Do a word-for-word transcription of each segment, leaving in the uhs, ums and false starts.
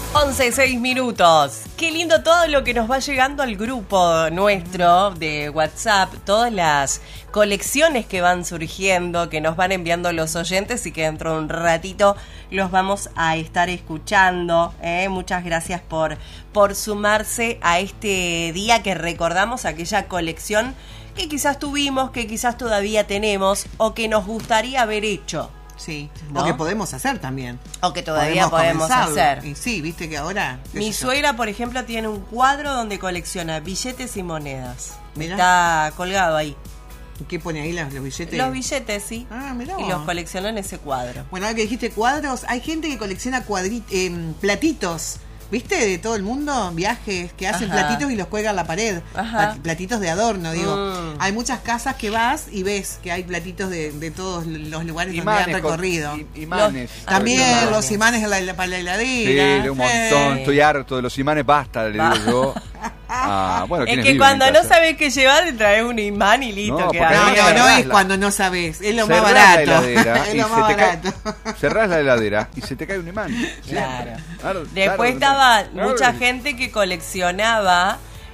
once, seis minutos. Qué lindo todo lo que nos va llegando al grupo nuestro de WhatsApp, todas las colecciones que van surgiendo, que nos van enviando los oyentes y que dentro de un ratito los vamos a estar escuchando. ¿eh? Muchas gracias por, por sumarse a este día que recordamos aquella colección que quizás tuvimos, que quizás todavía tenemos o que nos gustaría haber hecho. Sí, ¿no? O que podemos hacer también. O que todavía podemos, podemos hacer. Y sí, viste que ahora... Mi suegra, por ejemplo, tiene un cuadro donde colecciona billetes y monedas. Mirá. Está colgado ahí. ¿Qué pone ahí los, los billetes? Los billetes, sí. Ah, mirá. Y los coleccionó en ese cuadro. Bueno, ahora que dijiste cuadros, hay gente que colecciona cuadri- eh, platitos. ¿Viste? De todo el mundo, viajes que hacen Ajá. platitos y los cuelgan a la pared. Ajá. Platitos de adorno, digo. Mm. Hay muchas casas que vas y ves que hay platitos de, de todos los lugares imanes, donde han recorrido. Con, imanes. Los, también imanes. Los imanes la, la, para la heladera. Sí, un montón. Sí. Estoy harto de los imanes, basta, le digo yo. Ah, bueno, es que cuando no sabes qué llevar, te traes un imán y listo. No, que no, no, no es cuando no sabes, es lo más barato. Es lo más barato. Cerrás la heladera y se te cae un imán. Claro. claro Después claro, estaba claro. mucha gente que coleccionaba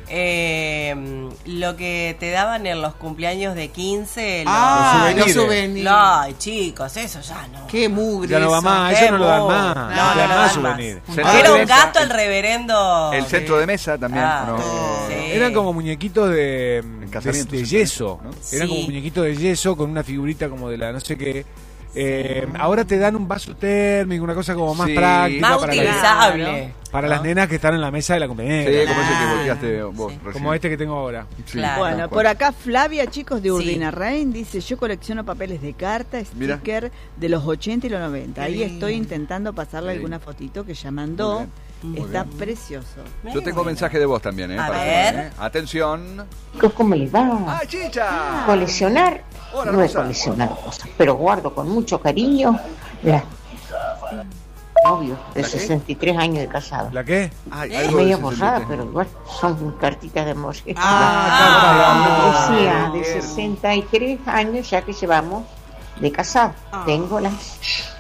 eh, lo que te daban en los cumpleaños de quince. Los, ah, los souvenirs. Ay, chicos, eso ya no. Qué mugre. Ya no va más, eso no lo dan más. No, no, no, no no más souvenir. Era un gasto el reverendo. El centro de mesa también. Ah, ¿no? sí. Eran como muñequitos de, de, de yeso, ¿no? Eran sí. como muñequitos de yeso con una figurita como de la no sé qué. Eh, ahora te dan un vaso térmico, una cosa como más sí, práctica más para, utilizable. La, para ¿no? las nenas que están en la mesa de la compañera. Sí, como ese que volteaste vos sí. recién. Como este que tengo ahora. Sí. Claro. Bueno, por acá Flavia, chicos de Urdina sí. Rein, dice: yo colecciono papeles de carta, sticker Mira. de los ochenta y los noventa. Ahí estoy intentando pasarle sí. alguna fotito que ya mandó. Muy Está bien. precioso. Yo tengo mensaje de voz también, ¿eh? A para ver. Ver, ¿eh? Atención. ¿Cómo le va? ¡Ah, chicha! Coleccionar. Hola, no he coleccionado cosas, pero guardo con mucho cariño la novio de sesenta y tres años de casado. ¿La qué? Ay, es medio borrada, pero igual son cartitas de amor. Ah, decía, de sesenta y tres años ya que llevamos de casado. Ah. Tengo las...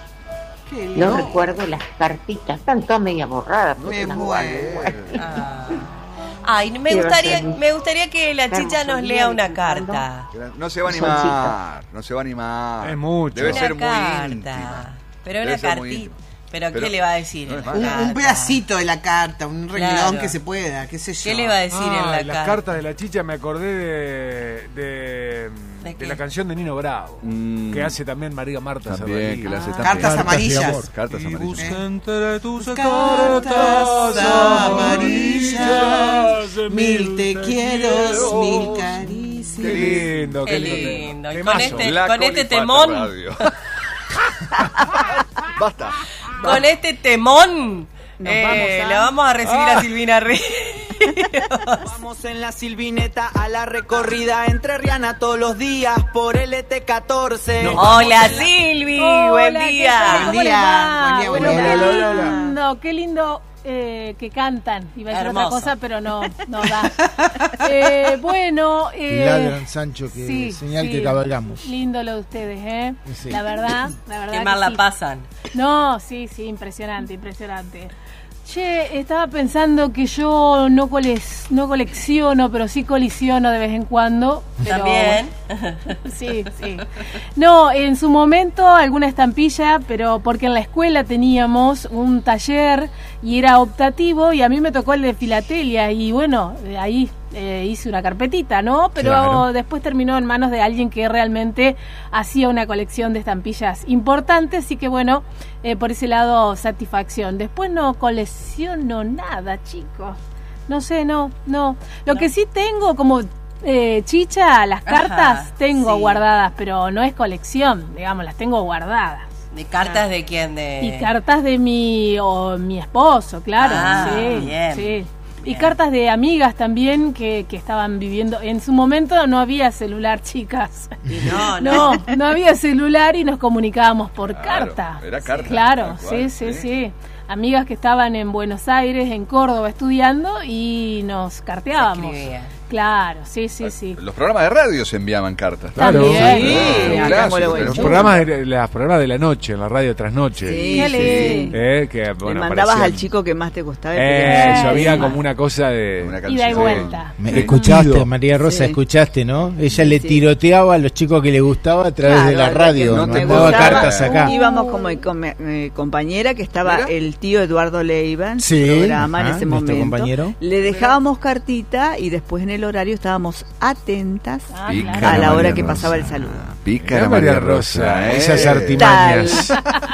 No recuerdo las cartitas, están todas media borradas. Me muero. Ah. Ay, me gustaría, me gustaría que la chicha nos lea una carta. No se va a animar, no se va a animar. Es mucho. Debe una ser carta. muy íntima. Pero una cartita. ¿Pero, ¿Pero qué le va a decir? No un, un pedacito de la carta, un renglón claro. que se pueda, qué sé yo. ¿Qué le va a decir ah, en la las carta? cartas de la chicha me acordé de... de ¿De, de la canción de Nino Bravo, mm. que hace también María Marta también, que la hace ah. Cartas amarillas. Cartas y amarillas. Busca entre tus cartas amarillas mil te quiero, mil caricias. Qué lindo, qué, qué lindo. lindo. Y con este, con este temón. Basta. Con este temón. Eh, vamos a... la vamos a recibir ah. a Silvina Ríos. Vamos en la Silvineta a la recorrida entre Rihanna todos los días por el E T catorce. No. Hola Silvi, Hola, buen día. Buen día, buen día, buen bueno, día. Qué lindo, qué lindo eh, que cantan. Iba a decir Hermoso. otra cosa, pero no, no da. eh, bueno, eh, ladran, Sancho, que sí, señal sí, que cabalgamos. Lindo lo de ustedes, ¿eh? Sí. La verdad, la verdad. Qué mal la sí. pasan. No, sí, sí, impresionante, impresionante. Che, estaba pensando que yo no, cole- no colecciono, pero sí colisiono de vez en cuando. Pero, También. Bueno, sí, sí. No, en su momento alguna estampilla, pero porque en la escuela teníamos un taller y era optativo y a mí me tocó el de filatelia y bueno, ahí eh, hice una carpetita, ¿no? Pero claro. Después terminó en manos de alguien que realmente hacía una colección de estampillas importantes, así que bueno, eh, por ese lado satisfacción. Después no colecciono nada, chicos. No sé, no, no. Lo no. que sí tengo como eh, chicha, las cartas Ajá, tengo sí. guardadas, pero no es colección, digamos, las tengo guardadas. ¿De cartas de quién? De... Y cartas de mi o mi esposo, claro. Ah, sí, bien. sí. Bien. Y cartas de amigas también que, que estaban viviendo. En su momento no había celular, chicas. No, no. No, no había celular y nos comunicábamos por claro, carta. Era carta. Claro, cual, sí, sí, sí, sí. amigas que estaban en Buenos Aires, en Córdoba estudiando y nos carteábamos. Claro, sí, sí, sí. Los programas de radio se enviaban cartas. Claro, sí, sí, claro. Los programas de, los programas de la noche, en la radio trasnoche. Sí, sí. sí. Eh, que, bueno, le mandabas aparecían... al chico que más te gustaba. Eh, eso, había como una cosa de... Una ida y vuelta. Me escuchaste, María Rosa, sí. escuchaste, ¿no? Ella sí, le tiroteaba sí. a los chicos que le gustaba a través claro, de la radio. No me mandaba cartas acá. Íbamos como eh, compañera que estaba ¿Mira? el tío Eduardo Leiva, sí, programa ajá, en ese momento. Compañero. Le dejábamos cartita y después en el horario estábamos atentas ah, claro. a la hora María que Rosa. pasaba el saludo. Pícara María Rosa, ¿eh? Esas artimañas.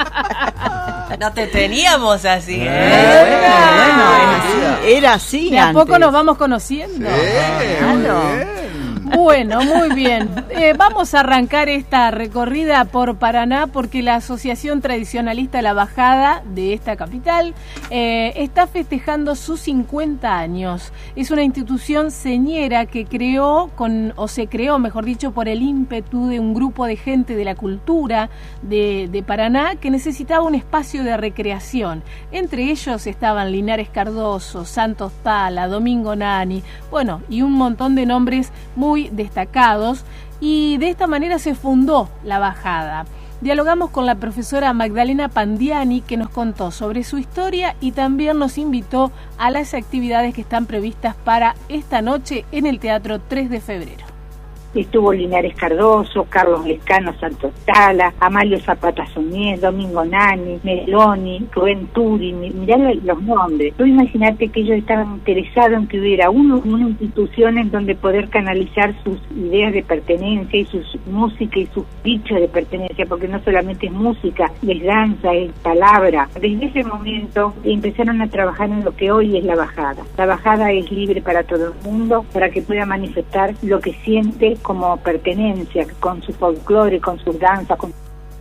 No te teníamos así, ¿eh? eh bueno, bueno, era así. Era así de a poco nos vamos conociendo. Sí, claro. Bueno, muy bien. Eh, vamos a arrancar esta recorrida por Paraná porque la Asociación Tradicionalista La Bajada de esta capital eh, está festejando sus cincuenta años. Es una institución señera que creó, con o se creó, mejor dicho, por el ímpetu de un grupo de gente de la cultura de, de Paraná que necesitaba un espacio de recreación. Entre ellos estaban Linares Cardoso, Santos Tala, Domingo Nani, bueno, y un montón de nombres muy destacados, y de esta manera se fundó La Bajada. Dialogamos con la profesora Magdalena Pandiani, que nos contó sobre su historia y también nos invitó a las actividades que están previstas para esta noche en el Teatro tres de febrero. Estuvo Linares Cardoso, Carlos Lescano Santos Tala, Amalio Zapata Suñez, Domingo Nani, Meloni, Rubén Turi, mirá los nombres. Tú imaginate que ellos estaban interesados en que hubiera uno, una institución en donde poder canalizar sus ideas de pertenencia y sus música y sus dichos de pertenencia, porque no solamente es música, es danza, es palabra. Desde ese momento empezaron a trabajar en lo que hoy es La Bajada. La Bajada es libre para todo el mundo, para que pueda manifestar lo que siente como pertenencia, con su folclore, con sus danzas, con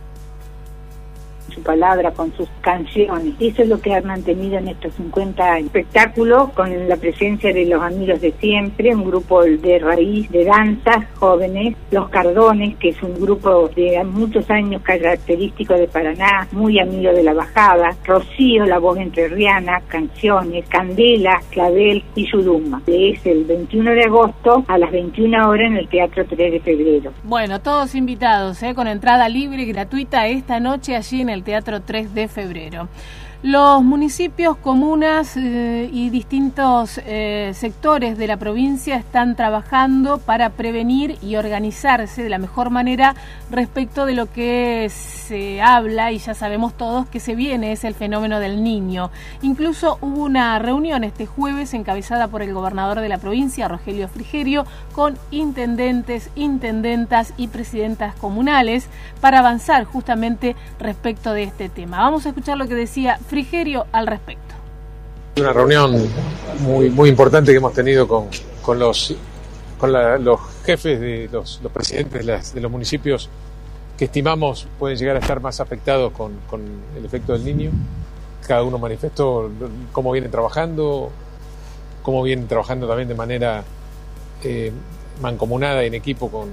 su palabra, con sus canciones. Eso es lo que han mantenido en estos cincuenta años. Espectáculo con la presencia de los amigos de siempre, un grupo de raíz de danzas jóvenes, Los Cardones, que es un grupo de muchos años característico de Paraná, muy amigo de La Bajada, Rocío, la voz entrerriana, canciones, Candela, Clavel y Yuruma. Es el veintiuno de agosto a las veintiuna horas en el Teatro tres de febrero. Bueno, todos invitados, ¿eh? Con entrada libre y gratuita esta noche allí en el Teatro tres de febrero. Los municipios, comunas eh, y distintos eh, sectores de la provincia están trabajando para prevenir y organizarse de la mejor manera respecto de lo que se habla y ya sabemos todos que se viene, es el fenómeno del Niño. Incluso hubo una reunión este jueves encabezada por el gobernador de la provincia, Rogelio Frigerio, con intendentes, intendentas y presidentas comunales para avanzar justamente respecto de este tema. Vamos a escuchar lo que decía Frigerio al respecto. Una reunión muy muy importante que hemos tenido con, con los con la, los jefes de los, los presidentes de, las, de los municipios que estimamos pueden llegar a estar más afectados con, con el efecto del Niño. Cada uno manifestó cómo vienen trabajando, cómo vienen trabajando también de manera eh, mancomunada y en equipo con,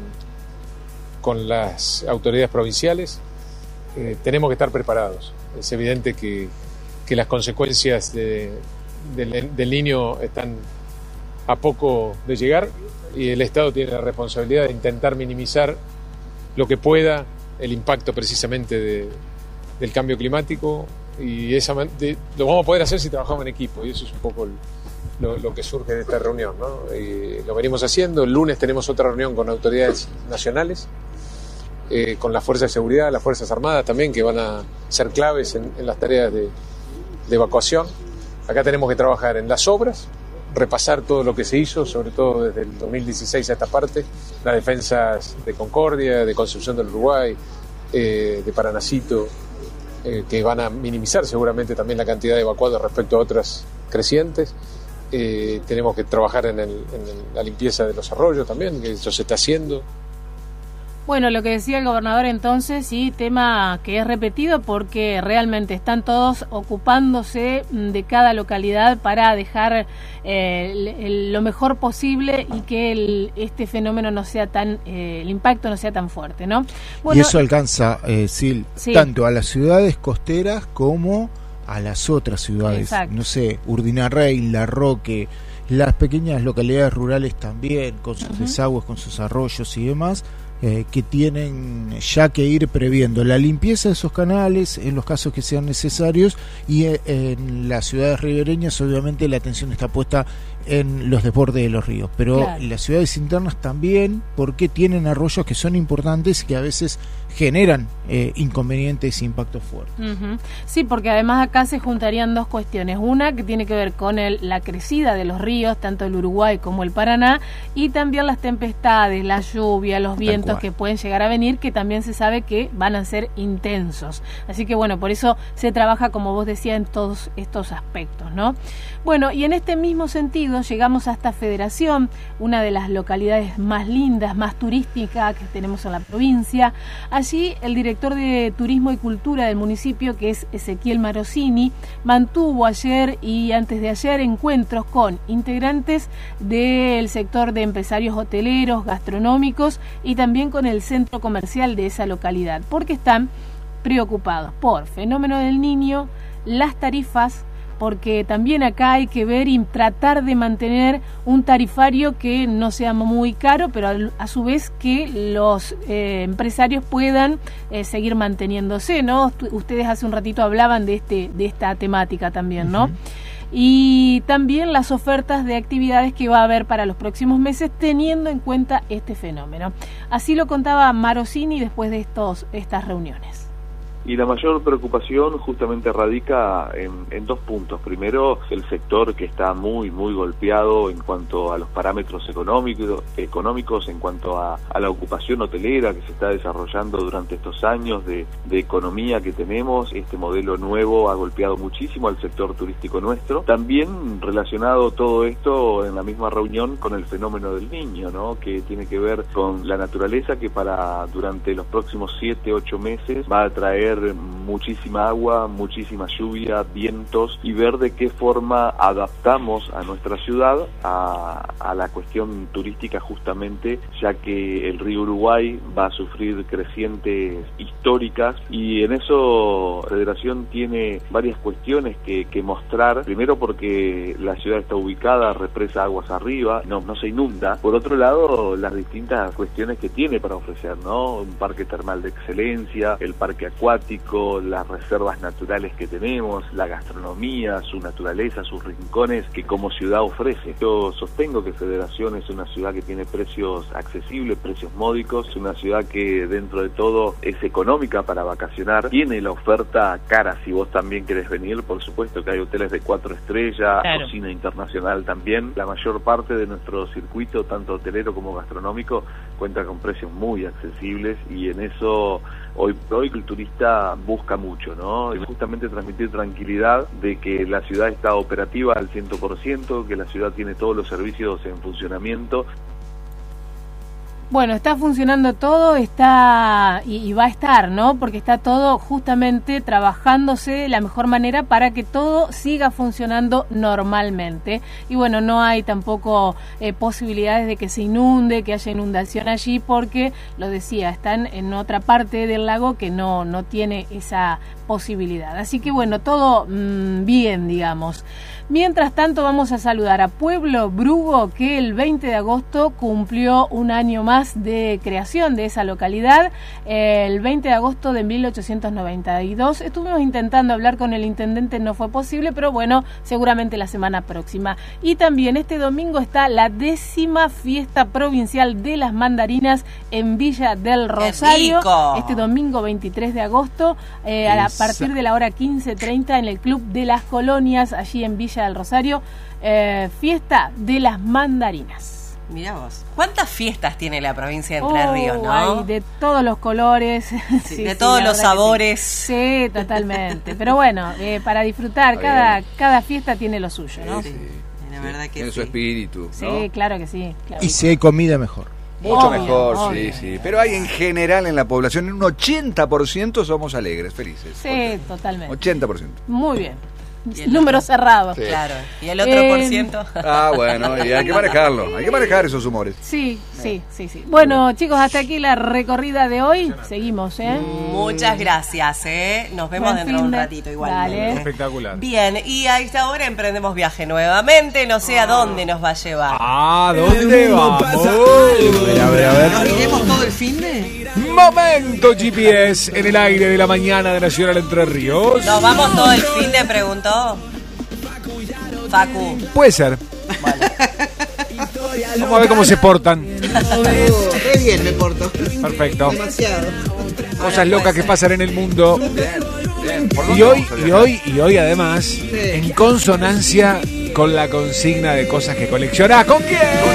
con las autoridades provinciales. Eh, tenemos que estar preparados. Es evidente que que las consecuencias de, de, del Niño están a poco de llegar y el Estado tiene la responsabilidad de intentar minimizar lo que pueda el impacto precisamente de, del cambio climático, y esa de, lo vamos a poder hacer si trabajamos en equipo, y eso es un poco el, lo, lo que surge de esta reunión, ¿no? Y lo venimos haciendo. El lunes tenemos otra reunión con autoridades nacionales, eh, con las fuerzas de seguridad, las fuerzas armadas también, que van a ser claves en, en las tareas de de evacuación. Acá tenemos que trabajar en las obras, repasar todo lo que se hizo, sobre todo desde el dos mil dieciséis a esta parte, las defensas de Concordia, de Concepción del Uruguay, eh, de Paranacito, eh, que van a minimizar seguramente también la cantidad de evacuados respecto a otras crecientes. Eh, tenemos que trabajar en, el, en la limpieza de los arroyos también, que eso se está haciendo. Bueno, lo que decía el gobernador entonces, sí, tema que es repetido porque realmente están todos ocupándose de cada localidad para dejar eh, el, el, lo mejor posible y que el, este fenómeno no sea tan, eh, el impacto no sea tan fuerte, ¿no? Bueno, y eso alcanza, eh, Sil, sí. tanto a las ciudades costeras como a las otras ciudades. Exacto. No sé, Urdinarrey, La Roque, las pequeñas localidades rurales también, con sus uh-huh. desagües, con sus arroyos y demás, eh, que tienen ya que ir previendo la limpieza de esos canales en los casos que sean necesarios, y eh, en las ciudades ribereñas obviamente la atención está puesta en los desbordes de los ríos, pero claro. las ciudades internas también, porque tienen arroyos que son importantes y que a veces generan eh, inconvenientes e impactos fuertes. Uh-huh. Sí, porque además acá se juntarían dos cuestiones. Una que tiene que ver con el, la crecida de los ríos, tanto el Uruguay como el Paraná, y también las tempestades, la lluvia, los vientos que pueden llegar a venir, que también se sabe que van a ser intensos. Así que bueno, por eso se trabaja, como vos decías, en todos estos aspectos, ¿no? Bueno, y en este mismo sentido llegamos a esta Federación, una de las localidades más lindas, más turísticas que tenemos en la provincia. Allí el director de Turismo y Cultura del municipio, que es Ezequiel Marosini, mantuvo ayer y antes de ayer encuentros con integrantes del sector de empresarios hoteleros, gastronómicos y también con el centro comercial de esa localidad, porque están preocupados por fenómeno del Niño, las tarifas, porque también acá hay que ver y tratar de mantener un tarifario que no sea muy caro, pero a, a su vez que los eh, empresarios puedan eh, seguir manteniéndose, ¿no? Ustedes hace un ratito hablaban de este de esta temática también, ¿no? Uh-huh. Y también las ofertas de actividades que va a haber para los próximos meses teniendo en cuenta este fenómeno. Así lo contaba Marosini después de estos estas reuniones. Y la mayor preocupación justamente radica en, en dos puntos. Primero, el sector que está muy, muy golpeado en cuanto a los parámetros económicos, económicos en cuanto a, a la ocupación hotelera que se está desarrollando durante estos años de, de economía que tenemos. Este modelo nuevo ha golpeado muchísimo al sector turístico nuestro. También relacionado todo esto en la misma reunión con el fenómeno del Niño, ¿no? Que tiene que ver con la naturaleza que para durante los próximos siete, ocho meses va a traer muchísima agua, muchísima lluvia, vientos, y ver de qué forma adaptamos a nuestra ciudad a, a la cuestión turística, justamente ya que el río Uruguay va a sufrir crecientes históricas, y en eso la Federación tiene varias cuestiones que, que mostrar. Primero, porque la ciudad está ubicada, represa aguas arriba, no, no se inunda. Por otro lado, las distintas cuestiones que tiene para ofrecer, ¿no? Un parque termal de excelencia, el parque acuático, las reservas naturales que tenemos, la gastronomía, su naturaleza, sus rincones que como ciudad ofrece. Yo sostengo que Federación es una ciudad que tiene precios accesibles, precios módicos, es una ciudad que dentro de todo es económica para vacacionar, tiene la oferta cara si vos también querés venir, por supuesto que hay hoteles de cuatro estrellas, claro. Cocina internacional también. La mayor parte de nuestro circuito, tanto hotelero como gastronómico, cuenta con precios muy accesibles, y en eso hoy por hoy el turista busca mucho, ¿no? Y justamente transmitir tranquilidad de que la ciudad está operativa al cien por ciento, que la ciudad tiene todos los servicios en funcionamiento. Bueno, está funcionando todo, está y, y va a estar, ¿no? Porque está todo justamente trabajándose de la mejor manera para que todo siga funcionando normalmente. Y bueno, no hay tampoco eh, posibilidades de que se inunde, que haya inundación allí, porque, lo decía, están en otra parte del lago que no, no tiene esa posibilidad. Así que bueno, todo mmm, bien, digamos. Mientras tanto, vamos a saludar a Pueblo Brugo, que el veinte de agosto cumplió un año más de creación de esa localidad. El veinte de agosto de mil ochocientos noventa y dos. Estuvimos intentando hablar con el intendente, no fue posible, pero bueno, seguramente la semana próxima. Y también este domingo está la décima fiesta provincial de las mandarinas en Villa del Rosario. Este domingo veintitrés de agosto, eh, a, la, a partir de la hora quince treinta en el Club de las Colonias, allí en Villa del Rosario, eh, fiesta de las mandarinas. Mirá vos, ¿cuántas fiestas tiene la provincia de Entre oh, Ríos, no? Hay de todos los colores, sí, sí, de sí, todos los sabores. Sí. sí, totalmente. Pero bueno, eh, para disfrutar, cada, cada fiesta tiene lo suyo, ¿no? Sí, sí. La verdad que tiene sí. su espíritu, ¿no? Sí, claro que sí. Claro. Y si hay comida, mejor. Mucho obvio, mejor, obvio. sí, sí. Pero hay en general en la población, en un ochenta por ciento somos alegres, felices. Sí, totalmente. ochenta por ciento. Muy bien. número cerrado. Sí. Claro. ¿Y el otro eh, por ciento? Ah, bueno, y hay que manejarlo. Hay que manejar esos humores. Sí, sí, sí, sí. Bueno, chicos, hasta aquí la recorrida de hoy. Seguimos, ¿eh? Muchas gracias, ¿eh? Nos vemos Buen dentro de un ratito igual. Dale. Espectacular. Bien, y a esta hora emprendemos viaje nuevamente. No sé a dónde nos va a llevar. Ah, ¿dónde vamos? A ver, a ver, a ver. ¿Nos iremos todo el fin de...? Momento G P S en el aire de la mañana de Nacional Entre Ríos. ¿Nos vamos todo el fin de? Preguntó Facu. Puede ser. Vale. Vamos a ver cómo se portan. Qué bien me porto. Perfecto. Demasiado. Cosas locas que pasan en el mundo. Bien, bien. Y hoy, y hoy, y hoy además, sí. en consonancia con la consigna de cosas que coleccionás. ¿Con quién? ¿Con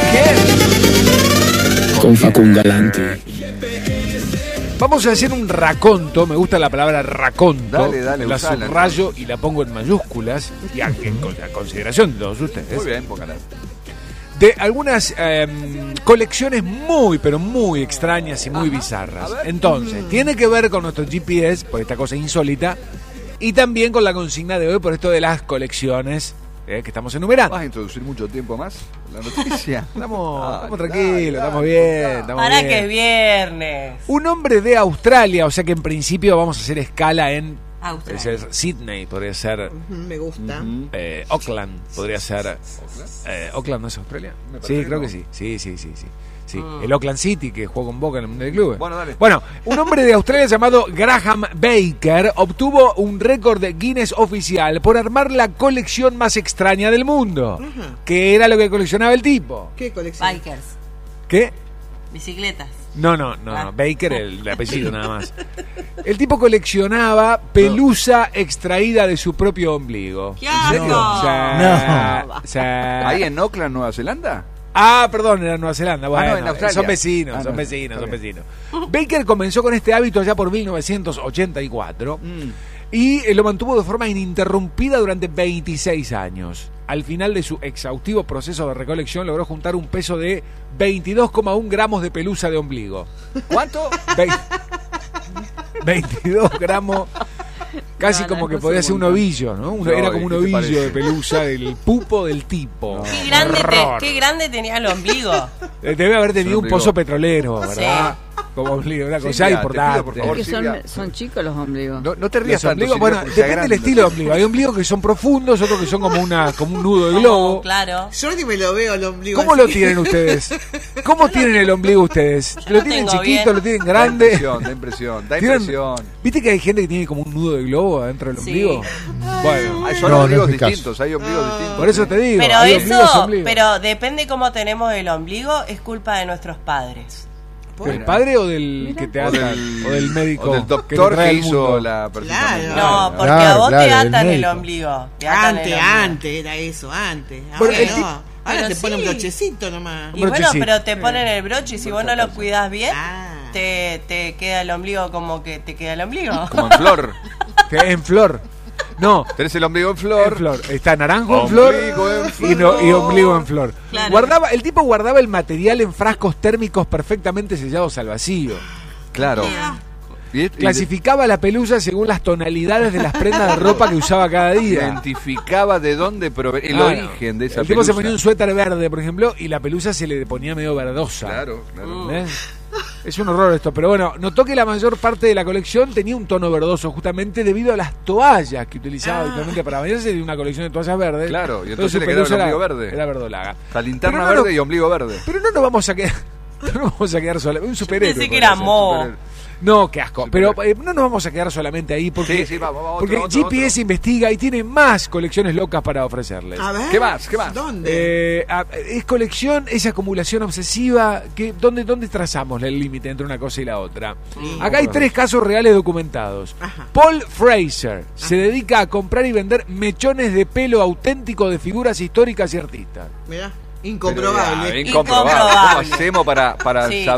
quién? Con Facu Galante. Vamos a hacer un raconto, me gusta la palabra raconto, dale, dale, la usala, subrayo ¿no? y la pongo en mayúsculas, y a, en, a consideración de todos ustedes. Muy bien, póngala. De algunas eh, colecciones muy, pero muy extrañas y muy Ajá, bizarras. Entonces, tiene que ver con nuestro G P S, por esta cosa insólita, y también con la consigna de hoy, por esto de las colecciones eh, que estamos enumerando. ¿Vas a introducir mucho tiempo más la noticia? Estamos, ah, estamos tranquilos, dale, estamos dale, bien. Estamos Para bien. que es viernes. Un hombre de Australia, o sea que en principio vamos a hacer escala en Australia. Podría ser Sydney, podría ser. Uh-huh, me gusta. Uh-huh. Eh, Auckland, podría ser. ¿Auckland? Eh, ¿Auckland no es Australia? Sí, creo no. que sí. Sí, sí, sí, sí. Sí, mm. el Auckland City, que jugó con Boca en el Mundial de Clubes. Bueno, dale. Bueno, un hombre de Australia llamado Graham Baker obtuvo un récord de Guinness oficial por armar la colección más extraña del mundo. Uh-huh. ¿Qué era lo que coleccionaba el tipo? ¿Qué colección? Bikers. ¿Qué? Bicicletas. No, no, no, ah. no. Baker, el, el apellido nada más. El tipo coleccionaba pelusa extraída de su propio ombligo. ¡Qué asco! No. O sea, no. O sea, ¿ahí en Auckland, Nueva Zelanda? Ah, perdón, era Nueva Zelanda. Bueno, ah, no, en Australia. Son vecinos, ah, son no, vecinos, son vecinos. Baker comenzó con este hábito allá por mil novecientos ochenta y cuatro mm. y eh, lo mantuvo de forma ininterrumpida durante veintiséis años. Al final de su exhaustivo proceso de recolección logró juntar un peso de veintidós coma uno gramos de pelusa de ombligo. ¿Cuánto? Ve- veintidós gramos. Casi no, como que podía ser un ovillo, ¿no? Uno, no era como un ovillo de pelusa del pupo del tipo. No. Qué, grande te, qué grande tenía el ombligo. Debe haber tenido un pozo petrolero, ¿verdad? Sí. Como ombligo, una cosa importante. Por favor, es que son, son chicos los ombligos. No, no te rías tanto, Silvia, bueno, depende grande, del estilo de ombligo. Hay ombligos que son profundos, otros que son como una como un nudo de globo. Oh, claro. Yo ni me lo veo el ombligo. ¿Cómo así? lo tienen ustedes? ¿Cómo tienen el ombligo ustedes? Yo ¿Lo lo tienen tengo chiquito, bien. lo tienen grande? Da impresión, da impresión, da impresión. ¿Viste que hay gente que tiene como un nudo de globo adentro del ombligo? Sí. Bueno, hay son no, ombligos no es distintos, hay ombligos Ah. distintos. Por eso te digo. Pero hay ombligos, eso, ombligos. pero depende cómo tenemos el ombligo, es culpa de nuestros padres. ¿Del padre o del Mira. que te O ata? del, O del médico. o del que doctor te trae que al hizo mundo? la persona. Claro. No, porque Claro, a vos claro, te el atan el médico. ombligo. Te atan Antes, el ombligo. antes era eso, antes. Ahora Bueno, el no. ti- Ahora Pero te pone sí. un brochecito nomás. Y bueno, brochecito. pero te ponen el broche y si vos no lo cuidás bien, Ah. te, te queda el ombligo como que te queda el ombligo. Como en flor. Que en flor. No, Tenés el ombligo en flor. en flor. Está naranjo en flor, Ombligo en flor. Y, no, y ombligo en flor. Claro. Guardaba, el tipo guardaba el material en frascos térmicos perfectamente sellados al vacío. Claro. Y, y Clasificaba la pelusa según las tonalidades de las prendas de ropa que usaba cada día. identificaba de dónde provenía el Claro. origen de esa El tipo pelusa. se ponía un suéter verde, por ejemplo, y la pelusa se le ponía medio verdosa. Claro, claro. ¿Ves? Es un horror esto, pero bueno, notó que la mayor parte de la colección tenía un tono verdoso, justamente debido a las toallas que utilizaba Ah. habitualmente para bañarse, de una colección de toallas verdes. Claro, y Entonces entonces su le quedaba el pelusa ombligo era- verde. Era verdolaga. La linterna Pero no, verde no, y ombligo verde. Pero no nos vamos a quedar, no nos vamos a quedar solamente un superhéroe. Pensé que podría era ser. Mo. Superhéroe. No, qué asco. Pero Superhéroe. eh, no nos vamos a quedar solamente ahí porque, Sí, sí, vamos, vamos, porque otro, otro, G P S otro. investiga y tiene más colecciones locas para ofrecerles. A ver. ¿Qué más? ¿Qué más? ¿Dónde? Eh, a- es colección, es acumulación obsesiva. Que, ¿dónde, ¿Dónde trazamos el límite entre una cosa y la otra? Acá hay tres casos reales documentados. Ajá. Paul Fraser se dedica a comprar y vender mechones de pelo auténtico de figuras históricas y artistas. Mirá, Pero, incomprobable. ya, incomprobable. Incomprobable. ¿Cómo hacemos para, para Sí. saber?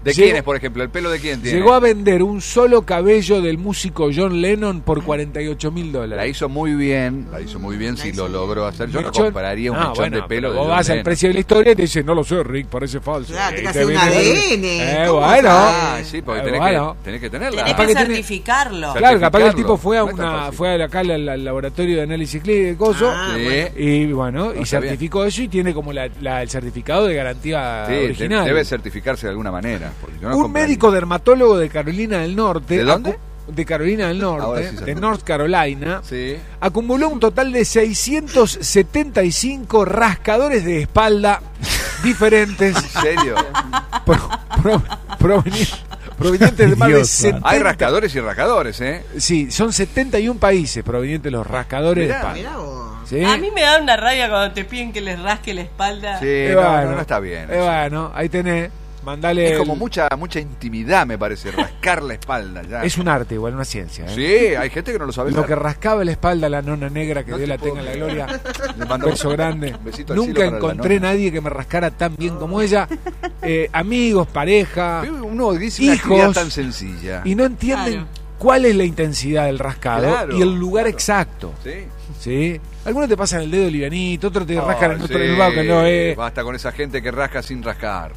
¿De quién es, por ejemplo? ¿El pelo de quién tiene? Llegó a vender un solo cabello del músico John Lennon por cuarenta y ocho mil dólares. La hizo muy bien, la hizo muy bien si lo logró hacer. Yo no Mechón, compraría un no, mechón bueno, de pelo de vos John vas al Lennon. precio de la historia y te dicen, no lo sé, Rick, parece falso. Claro, te Y hace un viene- A D N. Eh, ¿Cómo bueno. Ah, sí, porque Eh, tenés, bueno. que, tenés que tenerla. Tenés Capaz que que tiene- certificarlo. Claro, capaz que el tipo fue a No es tan una, fácil. fue acá al, al laboratorio de análisis clínico, coso, Ah, Sí. bueno. y bueno, No, y está certificó eso y tiene como la, la- el certificado de garantía Sí, original. debe certificarse de alguna manera. porque yo no Un compraría. médico dermatólogo de Carolina del Norte. ¿De dónde? acu- De Carolina del Ahora Norte, sí se de acuerda. North Carolina, Sí. acumuló un total de seiscientos setenta y cinco rascadores de espalda diferentes ¿En serio? pro- pro- proveni- provenientes de más de Dios, setenta. Hay rascadores y rascadores, ¿eh? Sí, son setenta y un países provenientes de los rascadores Mirá, de espalda. Mirá vos. ¿Sí? A mí me da una rabia cuando te piden que les rasque la espalda. Sí, Eh, no, bueno, no, no está bien. eh, bueno, ahí tenés. Mandale. Es como el- mucha mucha intimidad, me parece, rascar la espalda. Ya. Es un arte, igual, una ciencia. ¿eh? Sí, hay gente que no lo sabe. Lo hacer. que rascaba la espalda a la nona negra, que No Dios te la puedo tenga en la creer. gloria. Le Un mando beso grande. un besito al Nunca cielo para la encontré nona. nadie que me rascara tan bien como ella. Eh, amigos, pareja, Uno dice una actividad hijos, tan sencilla. y no entienden Claro. cuál es la intensidad del rascado Claro, y el lugar claro. exacto. Sí. ¿Sí? Algunos te pasan el dedo livianito, otros te rascan Ay, en otro sí, lugar que no es. Basta con esa gente que rasca sin rascar.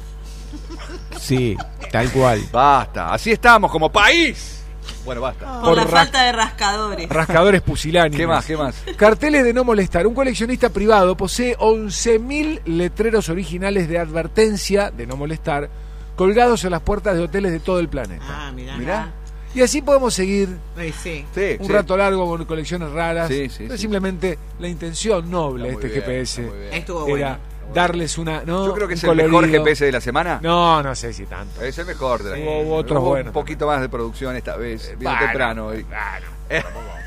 Sí, tal cual. Basta, así estamos como país. Bueno, basta. Por, la Por falta de rascadores. Rascadores pusilánimes. ¿Qué más? ¿Qué más? Carteles de no molestar. Un coleccionista privado posee once mil letreros originales de advertencia de no molestar colgados en las puertas de hoteles de todo el planeta. Ah, mirá. Mirá. Y así podemos seguir Ay, sí. Sí, un sí. rato largo con colecciones raras. Sí, sí, pero sí. simplemente la intención noble de Está este muy bien, G P S está muy bien. Estuvo era bueno. darles una. ¿no? Yo creo que un es el mejor colorido. G P S de la semana. No, no sé si tanto. Es el mejor de la Hubo- semana. hubo otros Hubo buenos un poquito más de producción esta vez. Bien Bueno, temprano. hoy. Claro. Eh.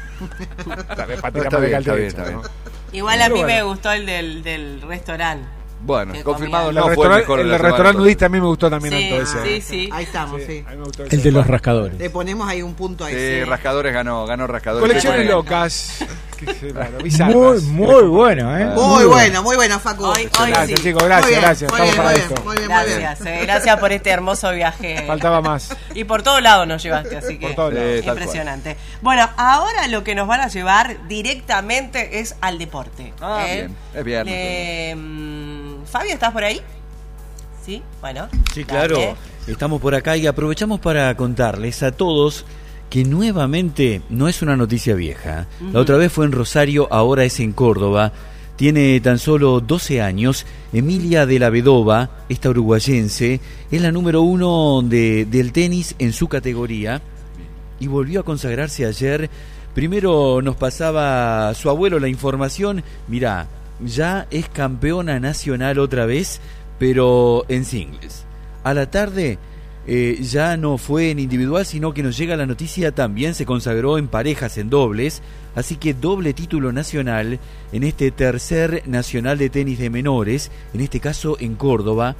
Tal vez para No, tirar está más de bien, está calderecho, bien, está ¿no? bien. Igual a Pero mí bueno. me gustó el del, del restaurante. Bueno, Que confirmado comía. no el fue el restaurante, mejor de el la del semana, restaurante entonces. nudista a mí me gustó también Sí, tanto ese. sí, sí. Ahí estamos, sí. A mí me gustó El ese. de los rascadores. Le ponemos ahí un punto ahí. Sí, sí. Rascadores ganó, ganó Rascadores. Colecciones Bueno, locas. Qué sé, claro, bizarras. Muy, muy bueno, ¿eh? Muy bueno, muy bueno, Facu. Hoy, hoy Gracias, sí. chicos, gracias, Muy bien, gracias. muy Estamos bien, para muy bien, esto. muy bien, muy bien. Gracias, eh, gracias por este hermoso viaje. Faltaba más. Y por todos lados nos llevaste, así que Por todos lados. Sí, tal impresionante. Bueno, ahora lo que nos van a llevar directamente es al deporte. Ah, ¿eh? bien, es viernes. Le- mm, Fabio, ¿estás por ahí? Sí, bueno. Sí, claro, dale. estamos por acá y aprovechamos para contarles a todos que nuevamente no es una noticia vieja. La otra vez fue en Rosario, ahora es en Córdoba. Tiene tan solo doce años. Emilia de la Vedova, esta uruguayense, es la número uno de, del tenis en su categoría y volvió a consagrarse ayer. Primero nos pasaba su abuelo la información. Mirá, ya es campeona nacional otra vez, pero en singles. A la tarde eh, ya no fue en individual, sino que nos llega la noticia, también se consagró en parejas, en dobles, así que doble título nacional en este tercer nacional de tenis de menores, en este caso en Córdoba.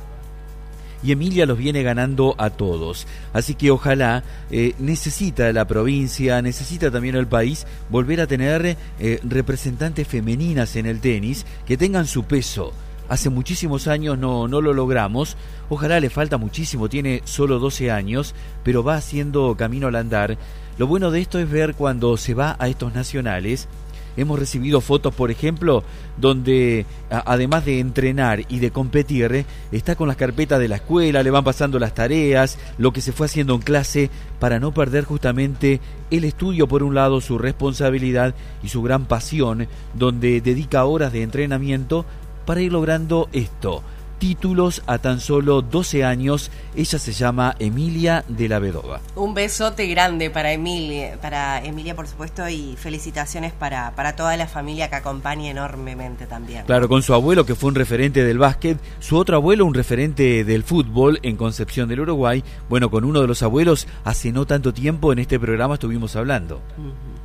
Y Emilia los viene ganando a todos. Así que ojalá, eh, necesita la provincia, necesita también el país volver a tener eh, representantes femeninas en el tenis que tengan su peso. Hace muchísimos años no, no lo logramos. Ojalá, le falta muchísimo, tiene solo doce años, pero va haciendo camino al andar. Lo bueno de esto es ver cuando se va a estos nacionales. Hemos recibido fotos, por ejemplo, donde a, además de entrenar y de competir, eh, está con las carpetas de la escuela, le van pasando las tareas, lo que se fue haciendo en clase, para no perder justamente el estudio por un lado, su responsabilidad y su gran pasión, donde dedica horas de entrenamiento para ir logrando esto. Títulos a tan solo doce años. Ella se llama Emilia de la Vedova. Un besote grande para Emilia, para Emilia por supuesto, y felicitaciones para, para toda la familia que acompaña enormemente también. Claro, con su abuelo, que fue un referente del básquet, su otro abuelo un referente del fútbol en Concepción del Uruguay. Bueno, con uno de los abuelos hace no tanto tiempo en este programa estuvimos hablando. Uh-huh.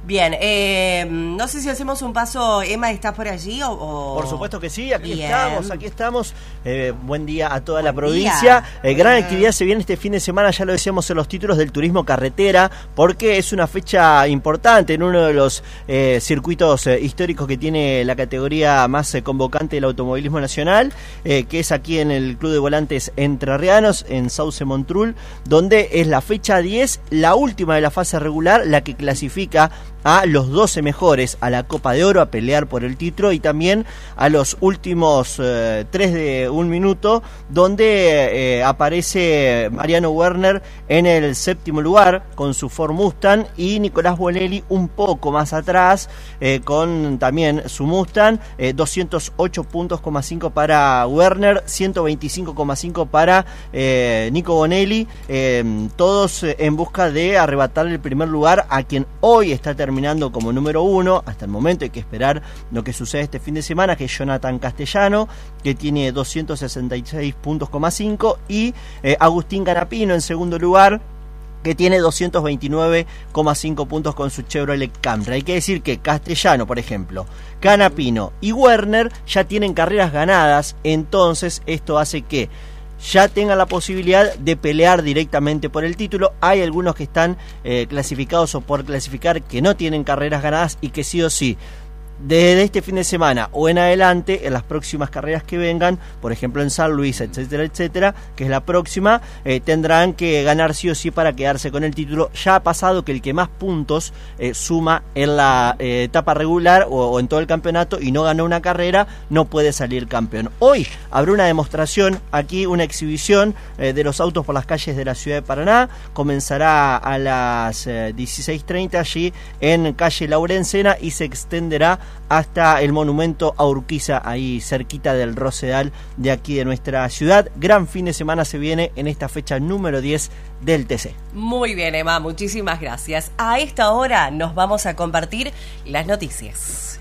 Bien, eh, no sé si hacemos un paso. Emma, ¿estás por allí? O, o... Por supuesto que sí, aquí Bien. estamos, aquí estamos. Eh, buen día a toda buen la provincia. Eh, gran actividad se viene este fin de semana, ya lo decíamos en los títulos del turismo carretera, porque es una fecha importante en uno de los eh, circuitos eh, históricos que tiene la categoría más eh, convocante del automovilismo nacional, eh, que es aquí en el Club de Volantes Entrerrianos, en Sauce Montrul, donde es la fecha diez, la última de la fase regular, la que clasifica a los doce mejores a la Copa de Oro, a pelear por el título, y también a los últimos eh, tres de un minuto, donde eh, aparece Mariano Werner en el séptimo lugar con su Ford Mustang, y Nicolás Bonelli un poco más atrás eh, con también su Mustang, eh, doscientos ocho puntos coma cinco para Werner, ciento veinticinco coma cinco para eh, Nico Bonelli, eh, todos eh, en busca de arrebatarle el primer lugar a quien hoy está terminando como número uno. Hasta el momento hay que esperar lo que sucede este fin de semana, que es Jonathan Castellano, que tiene doscientos sesenta y seis puntos coma cinco, y eh, Agustín Canapino en segundo lugar, que tiene doscientos veintinueve coma cinco puntos con su Chevrolet Camry. Hay que decir que Castellano, por ejemplo, Canapino y Werner ya tienen carreras ganadas, entonces esto hace que ya tengan la posibilidad de pelear directamente por el título. Hay algunos que están eh, clasificados o por clasificar que no tienen carreras ganadas y que sí o sí, desde este fin de semana o en adelante, en las próximas carreras que vengan, por ejemplo en San Luis, etcétera, etcétera, que es la próxima, eh, tendrán que ganar sí o sí para quedarse con el título. Ya ha pasado que el que más puntos eh, suma en la eh, etapa regular o, o en todo el campeonato y no ganó una carrera, no puede salir campeón. Hoy habrá una demostración aquí, una exhibición eh, de los autos por las calles de la ciudad de Paraná. Comenzará a las eh, dieciséis treinta allí en calle Laurencena y se extenderá hasta el monumento a Urquiza, ahí cerquita del Rosedal de aquí de nuestra ciudad. Gran fin de semana se viene en esta fecha número diez del T C. Muy bien, Emma, muchísimas gracias. A esta hora nos vamos a compartir las noticias.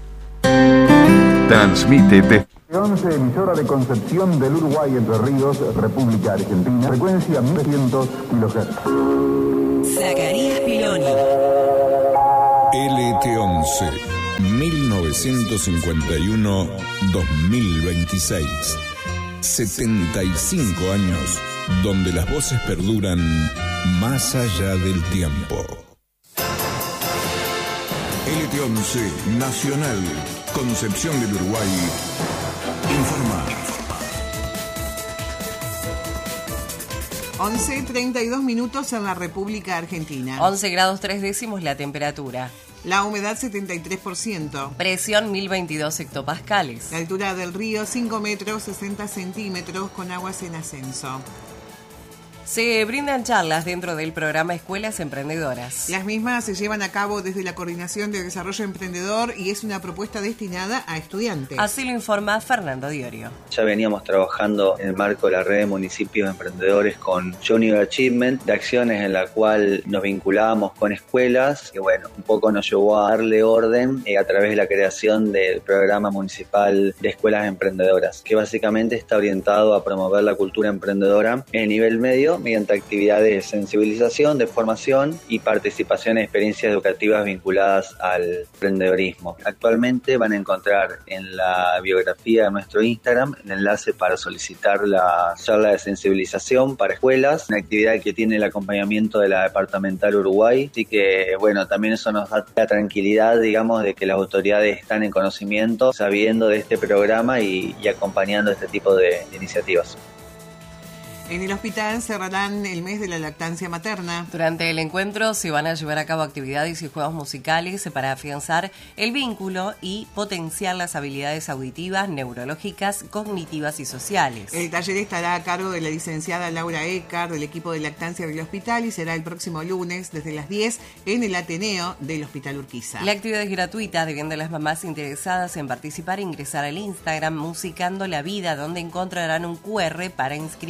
Transmite desde once, emisora de Concepción del Uruguay, Entre Ríos, República Argentina, frecuencia mil trescientos kilohertz. Zacarías Piloni. L T once, mil novecientos cincuenta y uno a dos mil veintiséis. setenta y cinco años donde las voces perduran más allá del tiempo. L T once Nacional, Concepción del Uruguay, informa. once treinta y dos minutos en la República Argentina. once grados tres décimos la temperatura. La humedad setenta y tres por ciento. Presión mil veintidós hectopascales. La altura del río cinco metros sesenta centímetros con aguas en ascenso. Se brindan charlas dentro del programa Escuelas Emprendedoras. Las mismas se llevan a cabo desde la Coordinación de Desarrollo Emprendedor y es una propuesta destinada a estudiantes. Así lo informa Fernando Diorio. Ya veníamos trabajando en el marco de la red de municipios emprendedores con Junior Achievement, de acciones en la cual nos vinculábamos con escuelas, que bueno, un poco nos llevó a darle orden eh, a través de la creación del programa municipal de escuelas emprendedoras, que básicamente está orientado a promover la cultura emprendedora en el nivel medio, mediante actividades de sensibilización, de formación y participación en experiencias educativas vinculadas al emprendedorismo. Actualmente van a encontrar en la biografía de nuestro Instagram el enlace para solicitar la charla de sensibilización para escuelas, una actividad que tiene el acompañamiento de la Departamental Uruguay, así que bueno, también eso nos da la tranquilidad, digamos, de que las autoridades están en conocimiento, sabiendo de este programa y, y acompañando este tipo de, de iniciativas. En el hospital cerrarán el mes de la lactancia materna. Durante el encuentro se van a llevar a cabo actividades y juegos musicales para afianzar el vínculo y potenciar las habilidades auditivas, neurológicas, cognitivas y sociales. El taller estará a cargo de la licenciada Laura Ecar del equipo de lactancia del hospital y será el próximo lunes desde las diez en el Ateneo del Hospital Urquiza. La actividad es gratuita, debiendo las mamás interesadas en participar ingresar al Instagram Musicando la Vida, donde encontrarán un cu erre para inscribirse.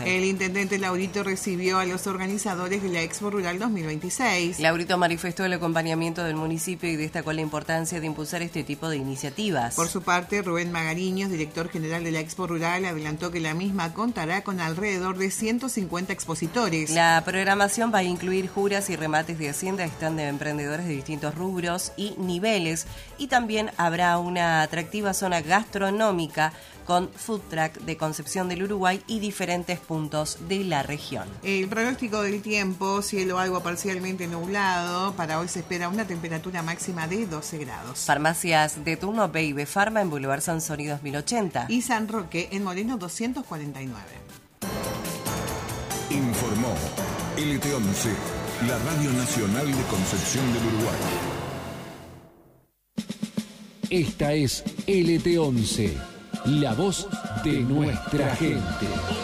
El intendente Laurito recibió a los organizadores de la Expo Rural dos mil veintiséis. Laurito manifestó el acompañamiento del municipio y destacó la importancia de impulsar este tipo de iniciativas. Por su parte, Rubén Magariños, director general de la Expo Rural, adelantó que la misma contará con alrededor de ciento cincuenta expositores. La programación va a incluir juras y remates de hacienda, stand de emprendedores de distintos rubros y niveles, y también habrá una atractiva zona gastronómica con food truck de Concepción del Uruguay y diferentes puntos de la región. El pronóstico del tiempo, cielo algo parcialmente nublado, para hoy se espera una temperatura máxima de doce grados. Farmacias de turno B y B Pharma en Boulevard Sansoni dos mil ochenta. Y San Roque en Moreno doscientos cuarenta y nueve. Informó L T once, la Radio Nacional de Concepción del Uruguay. Esta es L T once, la voz de nuestra gente.